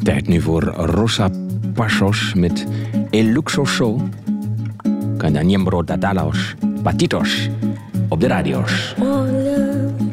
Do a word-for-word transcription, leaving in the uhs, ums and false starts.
Tijd nu voor Rosa Passos met El Luxoso. Cananiembro Dadalos, Patitos op de radio's. Olha